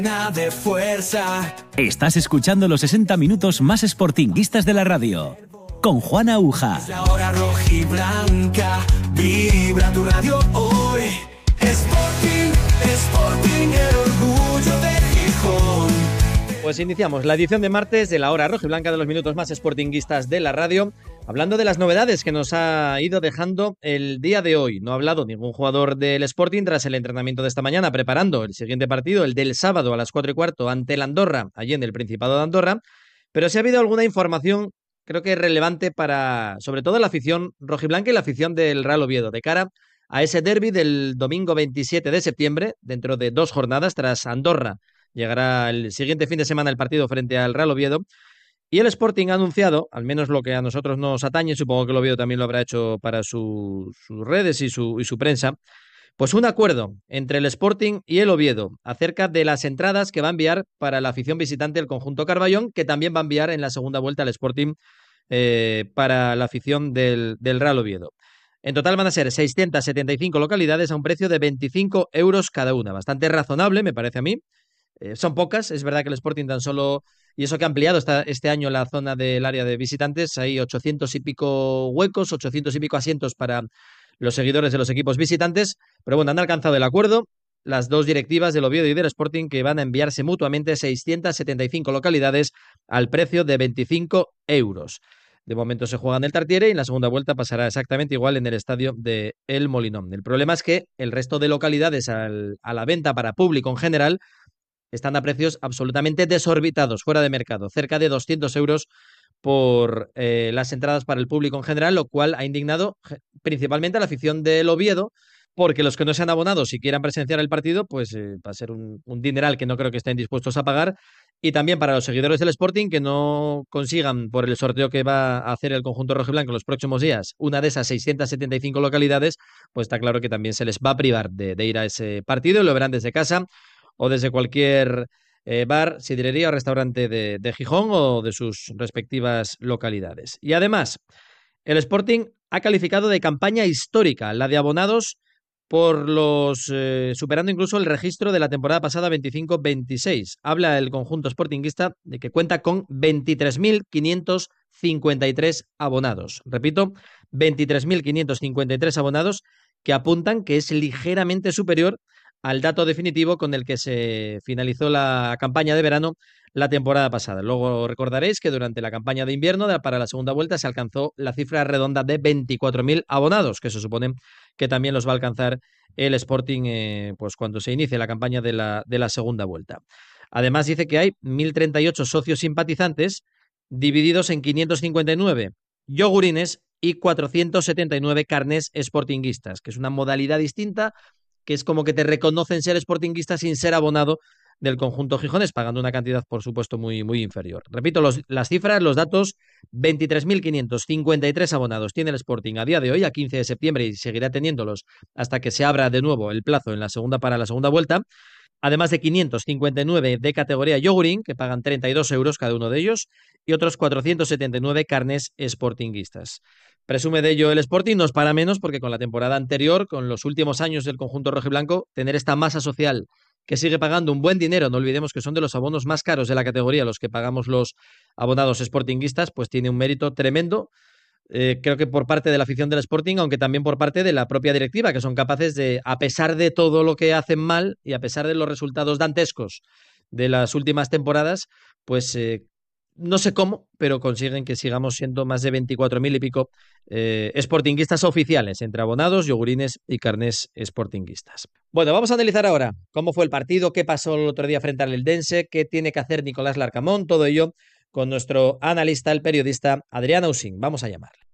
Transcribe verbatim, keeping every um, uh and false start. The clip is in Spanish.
De fuerza. Estás escuchando los sesenta minutos más sportinguistas de la radio con Juan Aguja. La hora rojiblanca, vibra tu radio hoy. Sporting, Sporting, el orgullo de Gijón. Pues iniciamos la edición de martes de la hora rojiblanca de los minutos más sportinguistas de la radio, hablando de las novedades que nos ha ido dejando el día de hoy. No ha hablado ningún jugador del Sporting tras el entrenamiento de esta mañana, preparando el siguiente partido, el del sábado a las cuatro y cuarto ante el Andorra, allí en el Principado de Andorra, pero sí ha habido alguna información, creo que relevante para, sobre todo la afición rojiblanca y la afición del Real Oviedo, de cara a ese derbi del domingo veintisiete de septiembre, dentro de dos jornadas, tras Andorra. Llegará el siguiente fin de semana el partido frente al Real Oviedo. Y el Sporting ha anunciado, al menos lo que a nosotros nos atañe, supongo que el Oviedo también lo habrá hecho para su, sus redes y su, y su prensa, pues un acuerdo entre el Sporting y el Oviedo acerca de las entradas que va a enviar para la afición visitante del conjunto Carballón, que también va a enviar en la segunda vuelta al Sporting eh, para la afición del, del Real Oviedo. En total van a ser seiscientas setenta y cinco localidades a un precio de veinticinco euros cada una. Bastante razonable, me parece a mí. Eh, son pocas, es verdad que el Sporting tan solo, y eso que ha ampliado esta, este año la zona del área de visitantes, hay ochocientos y pico huecos, ochocientos y pico asientos para los seguidores de los equipos visitantes, pero bueno, han alcanzado el acuerdo las dos directivas del Oviedo y del Sporting, que van a enviarse mutuamente seiscientas setenta y cinco localidades al precio de veinticinco euros. De momento se juega en el Tartiere y en la segunda vuelta pasará exactamente igual en el estadio de El Molinón. El problema es que el resto de localidades al, a la venta para público en general están a precios absolutamente desorbitados, fuera de mercado, cerca de doscientos euros por eh, las entradas para el público en general, lo cual ha indignado principalmente a la afición del Oviedo, porque los que no sean abonados y quieran presenciar el partido, pues eh, va a ser un, un dineral que no creo que estén dispuestos a pagar, y también para los seguidores del Sporting que no consigan, por el sorteo que va a hacer el conjunto rojiblanco en los próximos días, una de esas seiscientas setenta y cinco localidades, pues está claro que también se les va a privar de, de ir a ese partido, y lo verán desde casa o desde cualquier eh, bar, sidrería o restaurante de, de Gijón o de sus respectivas localidades. Y además, el Sporting ha calificado de campaña histórica la de abonados por los eh, superando incluso el registro de la temporada pasada veinticinco veintiséis. Habla el conjunto sportinguista de que cuenta con veintitrés mil quinientos cincuenta y tres abonados. Repito, veintitrés mil quinientos cincuenta y tres abonados, que apuntan que es ligeramente superior al dato definitivo con el que se finalizó la campaña de verano la temporada pasada. Luego recordaréis que durante la campaña de invierno para la segunda vuelta se alcanzó la cifra redonda de veinticuatro mil abonados, que se supone que también los va a alcanzar el Sporting eh, pues cuando se inicie la campaña de la, de la segunda vuelta. Además dice que hay mil treinta y ocho socios simpatizantes divididos en quinientos cincuenta y nueve yogurines y cuatrocientos setenta y nueve carnés sportinguistas, que es una modalidad distinta, que es como que te reconocen ser sportinguista sin ser abonado del conjunto gijonés, pagando una cantidad, por supuesto, muy, muy inferior. Repito, los, las cifras, los datos: veintitrés mil quinientos cincuenta y tres abonados tiene el Sporting a día de hoy, a quince de septiembre, y seguirá teniéndolos hasta que se abra de nuevo el plazo en la segunda para la segunda vuelta. Además de quinientos cincuenta y nueve de categoría yogurín, que pagan treinta y dos euros cada uno de ellos, y otros cuatrocientos setenta y nueve carnés sportinguistas. Presume de ello el Sporting, no es para menos, porque con la temporada anterior, con los últimos años del conjunto rojiblanco, tener esta masa social que sigue pagando un buen dinero, no olvidemos que son de los abonos más caros de la categoría los que pagamos los abonados sportinguistas, pues tiene un mérito tremendo. Eh, creo que por parte de la afición del Sporting, aunque también por parte de la propia directiva, que son capaces de, a pesar de todo lo que hacen mal y a pesar de los resultados dantescos de las últimas temporadas, pues eh, no sé cómo, pero consiguen que sigamos siendo más de veinticuatro mil y pico eh, sportinguistas oficiales, entre abonados, yogurines y carnés sportinguistas. Bueno, vamos a analizar ahora cómo fue el partido, qué pasó el otro día frente al Eldense, qué tiene que hacer Nicolás Larcamón, todo ello con nuestro analista, el periodista Adrián Ausín. Vamos a llamarle.